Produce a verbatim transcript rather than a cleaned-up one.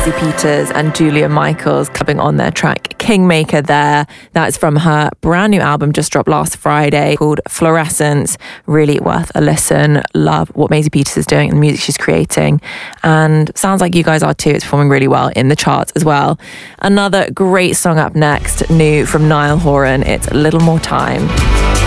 Maisie Peters and Julia Michaels clubbing on their track Kingmaker there. That's from her brand new album just dropped last Friday called Fluorescence. Really worth a listen. Love what Maisie Peters is doing and the music she's creating. And sounds like you guys are too. It's performing really well in the charts as well. Another great song up next, new from Niall Horan. It's A Little More Time.